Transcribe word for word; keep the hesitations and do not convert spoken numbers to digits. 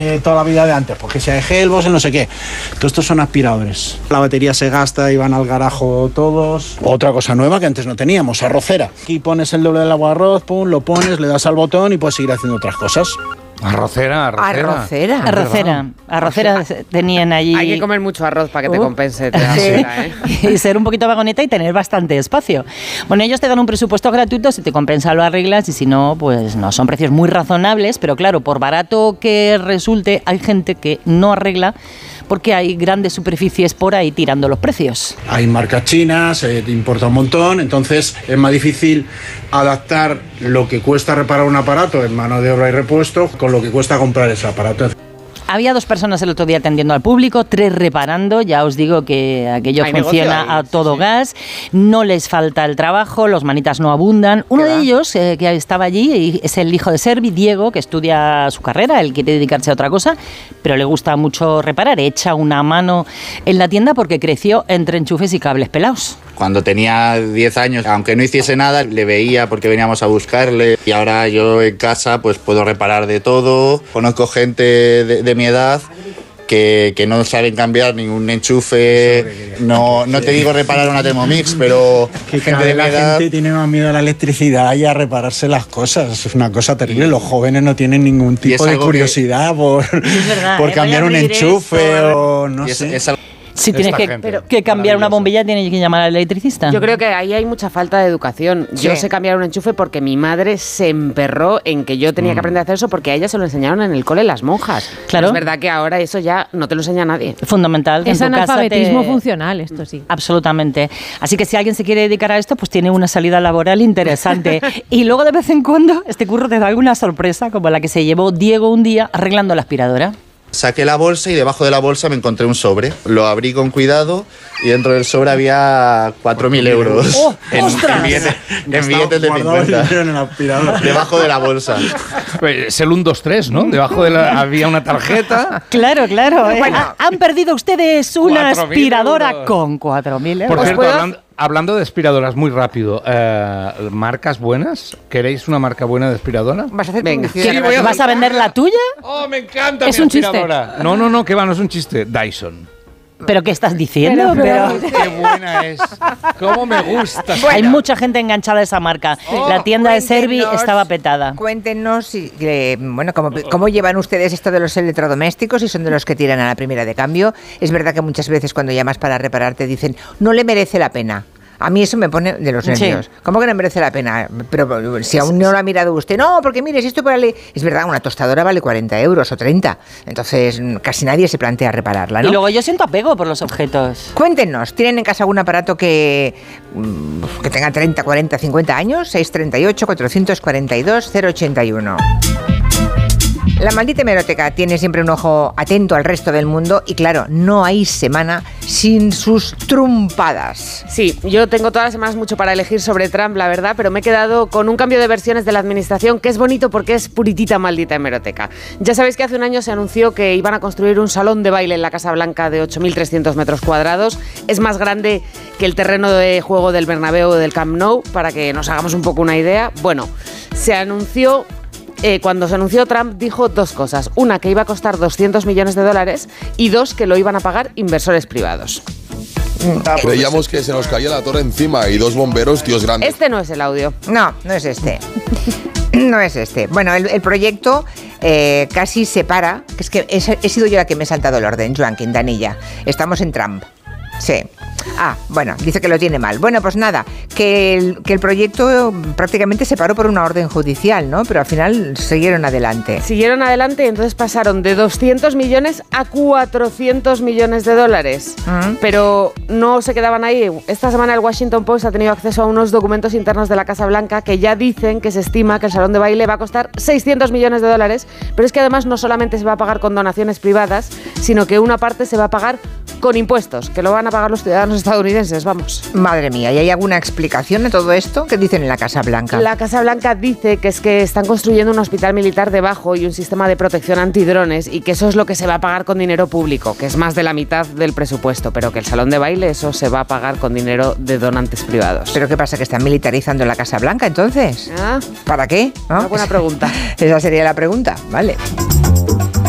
Eh, toda la vida de antes, porque si hay gelbos, no sé qué. Todos estos son aspiradores. La batería se gasta y van al garajo todos. Otra cosa nueva que antes no teníamos, arrocera. Aquí pones el doble del agua de arroz, pum, lo pones, le das al botón y puedes seguir haciendo otras cosas. Arrocera, arrocera. Arrocera. Arrocera. Arrocera tenían allí. Hay que comer mucho arroz para que te Uh. compense. Te da cera, ¿eh? Y ser un poquito vagoneta y tener bastante espacio. Bueno, ellos te dan un presupuesto gratuito, si te compensa lo arreglas y si no, pues no. Son precios muy razonables, pero claro, por barato que resulte, hay gente que no arregla porque hay grandes superficies por ahí tirando los precios. Hay marcas chinas, eh, te importa un montón, entonces es más difícil adaptar lo que cuesta reparar un aparato en mano de obra y repuesto con lo que cuesta comprar ese aparato. Había dos personas el otro día atendiendo al público, tres reparando, ya os digo que aquello Hay funciona negocio ahí, a todo sí. gas, no les falta el trabajo, los manitas no abundan. Uno de ellos, eh, que estaba allí, es el hijo de Servi, Diego, que estudia su carrera, él quiere dedicarse a otra cosa, pero le gusta mucho reparar, echa una mano en la tienda porque creció entre enchufes y cables pelados. Cuando tenía diez años, aunque no hiciese nada, le veía porque veníamos a buscarle. Y ahora yo en casa pues puedo reparar de todo. Conozco gente de, de mi edad que, que no saben cambiar ningún enchufe. No, no te digo reparar una Thermomix, pero Que gente cada de vez mi la edad... gente tiene más miedo a la electricidad y a repararse las cosas. Es una cosa terrible. Los jóvenes no tienen ningún Y es tipo de algo curiosidad por, verdad, por ¿eh? cambiar Voy a un abrir enchufe esto. o no y es- sé. es algo- Si tienes que, gente, que cambiar una maravilloso. bombilla, tienes que llamar al electricista. Yo creo que ahí hay mucha falta de educación. Yo Sí. sé cambiar un enchufe porque mi madre se emperró en que yo tenía que aprender a hacer eso porque a ella se lo enseñaron en el cole las monjas. Claro. Es verdad que ahora eso ya no te lo enseña nadie. Fundamental. que Es en tu casa analfabetismo te- funcional, esto sí. Absolutamente. Así que si alguien se quiere dedicar a esto, pues tiene una salida laboral interesante. Y luego de vez en cuando este curro te da alguna sorpresa, como la que se llevó Diego un día arreglando la aspiradora. Saqué la bolsa y debajo de la bolsa me encontré un sobre. Lo abrí con cuidado y dentro del sobre había cuatro mil euros. ¡Oh, en, ostras! en billetes, en billetes de Guardado el cincuenta. dinero en el aspirador. Debajo de la bolsa. Es el uno, dos, tres, ¿no? Debajo de la, había una tarjeta. Claro, claro. ¿eh? Ha- Han perdido ustedes una cuatro mil aspiradora euros. con cuatro mil euros. Por cierto, puedo- hablando, hablando de aspiradoras, muy rápido. eh, ¿Marcas buenas? ¿Queréis una marca buena de aspiradora? ¿Vas a hacer Venga. publicidad? Sí, voy a ¿Vas a vender la tuya? ¡Oh, me encanta Es mi un chiste. aspiradora! No, no, no, que va, no es un chiste. Dyson. ¿Pero qué estás diciendo? Pero- Pero- ¡Qué buena es! ¡Cómo me gusta! Hay mucha gente enganchada a esa marca. la tienda de Servi Cuéntenos- estaba petada. Cuéntenos, si, eh, bueno, cómo, cómo llevan ustedes esto de los electrodomésticos, si son de los que tiran a la primera de cambio. Es verdad que muchas veces cuando llamas para reparar te dicen, no le merece la pena. A mí eso me pone de los Sí. nervios. ¿Cómo que no merece la pena? Pero si aún no lo ha mirado usted, no, porque mire, si esto vale... Es verdad, una tostadora vale cuarenta euros o treinta. Entonces casi nadie se plantea repararla, ¿no? Y luego yo siento apego por los objetos. Cuéntenos, ¿tienen en casa algún aparato que, mm, que tenga treinta, cuarenta, cincuenta años? seis tres ocho, cuatro cuatro dos, cero ocho uno. La maldita hemeroteca tiene siempre un ojo atento al resto del mundo y claro, no hay semana sin sus trumpadas. Sí, yo tengo todas las semanas mucho para elegir sobre Trump, la verdad, pero me he quedado con un cambio de versiones de la administración que es bonito porque es puritita maldita hemeroteca. Ya sabéis que hace un año se anunció que iban a construir un salón de baile en la Casa Blanca de ocho mil trescientos metros cuadrados. Es más grande que el terreno de juego del Bernabéu o del Camp Nou, para que nos hagamos un poco una idea. Bueno, se anunció... Eh, cuando se anunció, Trump dijo dos cosas. Una, que iba a costar doscientos millones de dólares y dos, que lo iban a pagar inversores privados. Creíamos que se nos caía la torre encima y dos bomberos, Dios grande. Este no es el audio. No, no es este. No es este. Bueno, el, el proyecto eh, casi se para, que es que he, he sido yo la que me he saltado el orden, Joan Quintanilla. Estamos en Trump. Sí. Ah, bueno, dice que lo tiene mal. Bueno, pues nada, que el, que el proyecto prácticamente se paró por una orden judicial, ¿no? Pero al final siguieron adelante. Siguieron adelante y entonces pasaron de doscientos millones a cuatrocientos millones de dólares. Mm. Pero no se quedaban ahí. Esta semana el Washington Post ha tenido acceso a unos documentos internos de la Casa Blanca que ya dicen que se estima que el salón de baile va a costar seiscientos millones de dólares, pero es que además no solamente se va a pagar con donaciones privadas, sino que una parte se va a pagar con impuestos, que lo van a pagar los ciudadanos estadounidenses, vamos. Madre mía, ¿y hay alguna explicación de todo esto? ¿Qué dicen en la Casa Blanca? La Casa Blanca dice que es que están construyendo un hospital militar debajo y un sistema de protección antidrones y que eso es lo que se va a pagar con dinero público, que es más de la mitad del presupuesto, pero que el salón de baile eso se va a pagar con dinero de donantes privados. ¿Pero qué pasa? ¿Que están militarizando la Casa Blanca entonces? ¿Ah? ¿Para qué? ¿No? Una buena pregunta. Esa sería la pregunta, vale.